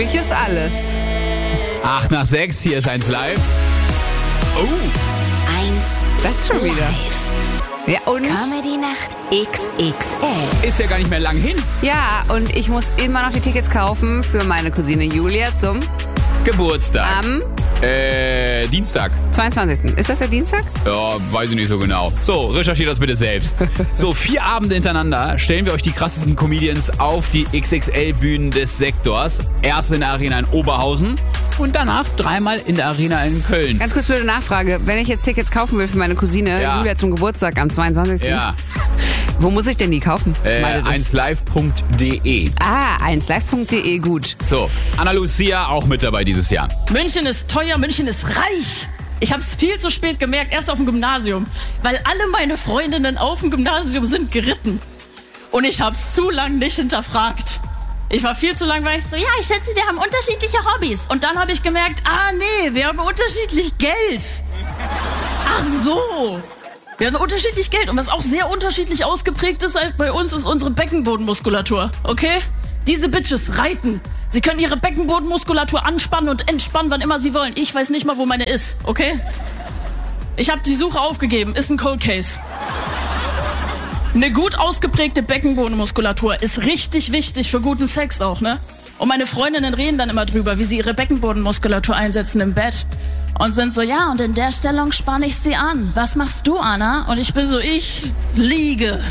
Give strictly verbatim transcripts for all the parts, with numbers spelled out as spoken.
Ich ist alles. acht nach sechs, hier ist eins live. Oh. eins Das ist schon wieder. Ja, und? Comedy-Nacht X X L. Ist ja gar nicht mehr lang hin. Ja, und ich muss immer noch die Tickets kaufen für meine Cousine Julia zum Geburtstag. am Äh, Dienstag. zweiundzwanzigsten Ist das der Dienstag? Ja, weiß ich nicht so genau. So, recherchiert das bitte selbst. So, vier Abende hintereinander stellen wir euch die krassesten Comedians auf die X X L-Bühnen des Sektors. Erst in der Arena in Oberhausen und danach dreimal in der Arena in Köln. Ganz kurz blöde Nachfrage. Wenn ich jetzt Tickets kaufen will für meine Cousine Ja. Julia zum Geburtstag am zweiundzwanzigsten Ja, Wo muss ich denn die kaufen? äh, Meine, das- eins live punkt de. Ah, eins live punkt de, gut. So, Anna Lucia auch mit dabei dieses Jahr. München ist teuer, München ist reich. Ich habe es viel zu spät gemerkt, erst auf dem Gymnasium. Weil alle meine Freundinnen auf dem Gymnasium sind geritten. Und ich habe es zu lang nicht hinterfragt. Ich war viel zu lang, weil ich so, ja, ich schätze, wir haben unterschiedliche Hobbys. Und dann habe ich gemerkt, ah nee, wir haben unterschiedlich Geld. Ach so. Wir haben unterschiedlich Geld. Und was auch sehr unterschiedlich ausgeprägt ist halt bei uns, ist unsere Beckenbodenmuskulatur. Okay? Diese Bitches reiten. Sie können ihre Beckenbodenmuskulatur anspannen und entspannen, wann immer sie wollen. Ich weiß nicht mal, wo meine ist. Okay? Ich habe die Suche aufgegeben. Ist ein Cold Case. Eine gut ausgeprägte Beckenbodenmuskulatur ist richtig wichtig für guten Sex auch, ne? Und meine Freundinnen reden dann immer drüber, wie sie ihre Beckenbodenmuskulatur einsetzen im Bett. Und sind so, ja, und in der Stellung spanne ich sie an. Was machst du, Anna? Und ich bin so, ich liege.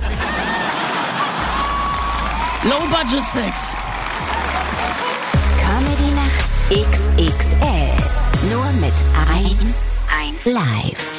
Low-Budget-Sex. Comedy-Nacht X X L. Nur mit eins live.